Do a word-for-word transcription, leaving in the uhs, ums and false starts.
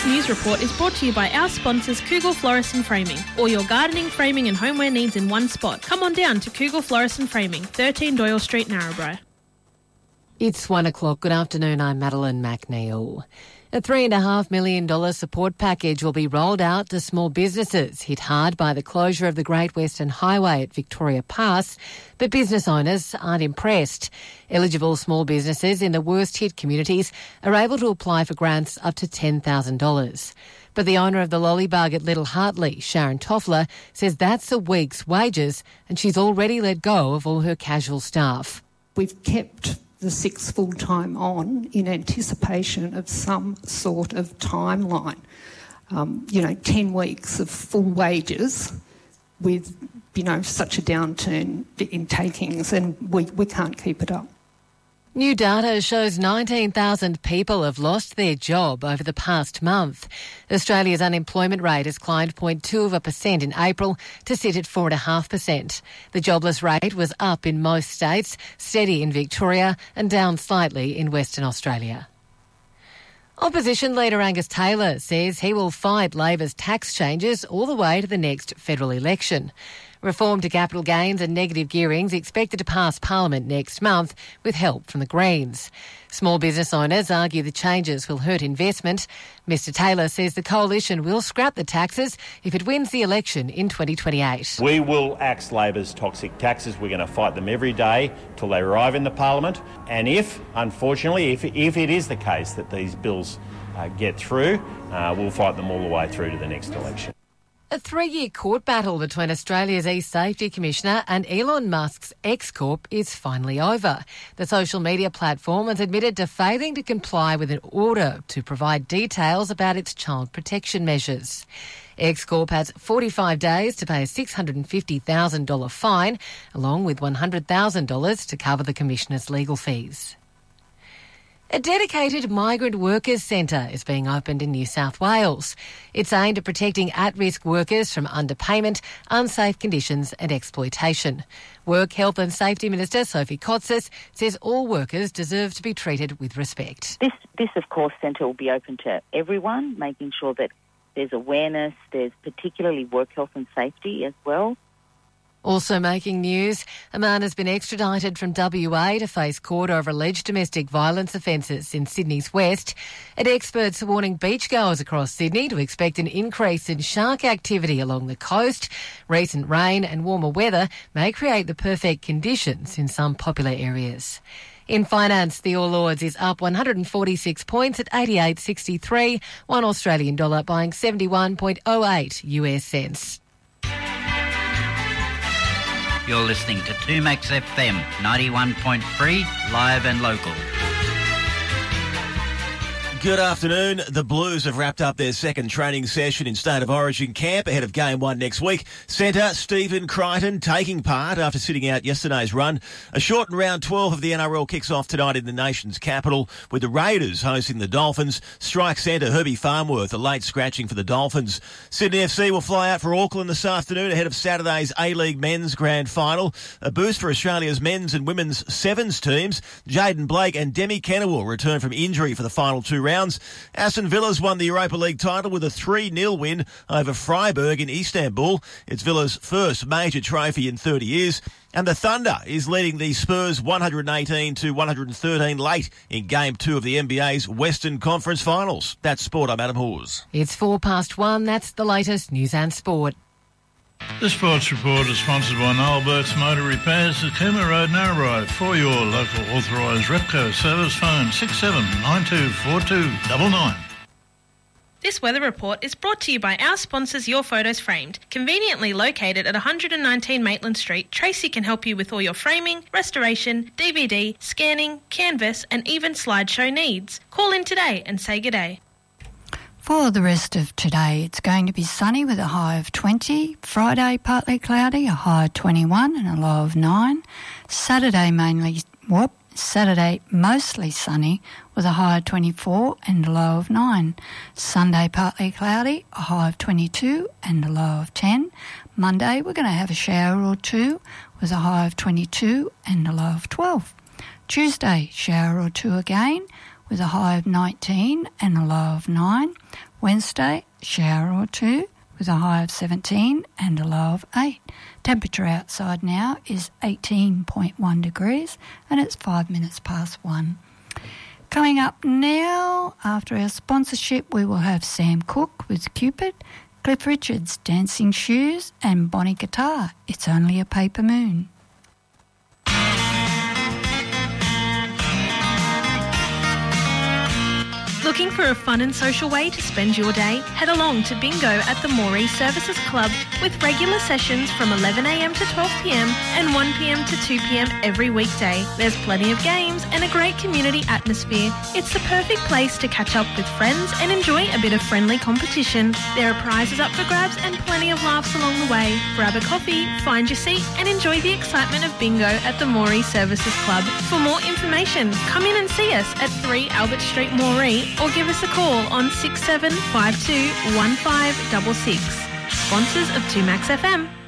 This news report is brought to you by our sponsors Cougal Florist and Framing. All your gardening, framing and homeware needs in one spot. Come on down to Cougal Florist and Framing, thirteen Doyle Street, Narrabri. It's one o'clock. Good afternoon. I'm Madeline McNeil. A three and a half million dollar support package will be rolled out to small businesses hit hard by the closure of the Great Western Highway at Victoria Pass, but business owners aren't impressed. Eligible small businesses in the worst hit communities are able to apply for grants up to ten thousand dollars. But the owner of the Lollybug at Little Hartley, Sharon Toffler, says that's a week's wages and she's already let go of all her casual staff. We've kept the six full-time on in anticipation of some sort of timeline. Um, you know, ten weeks of full wages with, you know, such a downturn in takings, and we, we can't keep it up. New data shows nineteen thousand people have lost their job over the past month. Australia's unemployment rate has climbed zero point two of a percent in April to sit at four point five percent. The jobless rate was up in most states, steady in Victoria and down slightly in Western Australia. Opposition leader Angus Taylor says he will fight Labor's tax changes all the way to the next federal election. Reform to capital gains and negative gearing's expected to pass Parliament next month with help from the Greens. Small business owners argue the changes will hurt investment. Mister Taylor says the coalition will scrap the taxes if it wins the election in twenty twenty-eight. We will axe Labor's toxic taxes. We're going to fight them every day till they arrive in the Parliament. And if, unfortunately, if, if it is the case that these bills uh, get through, uh, we'll fight them all the way through to the next election. A three-year court battle between Australia's e-safety commissioner and Elon Musk's X-Corp is finally over. The social media platform has admitted to failing to comply with an order to provide details about its child protection measures. X-Corp has forty-five days to pay a six hundred fifty thousand dollars fine, along with one hundred thousand dollars to cover the commissioner's legal fees. A dedicated migrant workers centre is being opened in New South Wales. It's aimed at protecting at-risk workers from underpayment, unsafe conditions and exploitation. Work, Health and Safety Minister Sophie Kotsis says all workers deserve to be treated with respect. This, this of course, centre will be open to everyone, making sure that there's awareness, there's particularly work health and safety as well. Also making news, a man has been extradited from W A to face court over alleged domestic violence offences in Sydney's west. And experts are warning beachgoers across Sydney to expect an increase in shark activity along the coast. Recent rain and warmer weather may create the perfect conditions in some popular areas. In finance, the All Ords is up one hundred forty-six points at eighty-eight sixty-three, one Australian dollar buying seventy-one point oh eight U S cents. You're listening to two Max F M, ninety-one point three, live and local. Good afternoon. The Blues have wrapped up their second training session in State of Origin camp ahead of Game one next week. Centre Stephen Crichton taking part after sitting out yesterday's run. A shortened round twelve of the N R L kicks off tonight in the nation's capital with the Raiders hosting the Dolphins. Strike centre Herbie Farmworth, a late scratching for the Dolphins. Sydney F C will fly out for Auckland this afternoon ahead of Saturday's A-League Men's Grand Final. A boost for Australia's men's and women's sevens teams. Jaden Blake and Demi Kenner will return from injury for the final two rounds. Aston Villa's won the Europa League title with a three nil win over Freiburg in Istanbul. It's Villa's first major trophy in thirty years. And the Thunder is leading the Spurs one hundred eighteen to one hundred thirteen late in Game two of the N B A's Western Conference Finals. That's sport. I'm Adam Hawes. It's four past one. That's the latest news and sport. The Sports Report is sponsored by Noel Burke's Motor Repairs at Cooma Road, Narrabri. For your local authorised Repco service, phone six seven nine two four two nine nine. This weather report is brought to you by our sponsors Your Photos Framed. Conveniently located at one hundred nineteen Maitland Street, Tracy can help you with all your framing, restoration, D V D, scanning, canvas and even slideshow needs. Call in today and say good day. For the rest of today, it's going to be sunny with a high of twenty. Friday, partly cloudy, a high of twenty-one and a low of nine. Saturday, mainly, whoop, Saturday, mostly sunny with a high of twenty-four and a low of nine. Sunday, partly cloudy, a high of twenty-two and a low of ten. Monday, we're going to have a shower or two with a high of twenty-two and a low of twelve. Tuesday, shower or two again with a high of nineteen and a low of nine. Wednesday, shower or two with a high of seventeen and a low of eight. Temperature outside now is eighteen point one degrees and it's five minutes past one. Coming up now, after our sponsorship, we will have Sam Cooke with Cupid, Cliff Richards, Dancing Shoes, and Bonnie Guitar, It's Only a Paper Moon. Looking for a fun and social way to spend your day? Head along to Bingo at the Moree Services Club with regular sessions from eleven a m to twelve p m and one p m to two p m every weekday. There's plenty of games and a great community atmosphere. It's the perfect place to catch up with friends and enjoy a bit of friendly competition. There are prizes up for grabs and plenty of laughs along the way. Grab a coffee, find your seat and enjoy the excitement of Bingo at the Moree Services Club. For more information, come in and see us at three Albert Street, Moree, or give us a call on six seven five two one five six six. Sponsors of two Max F M.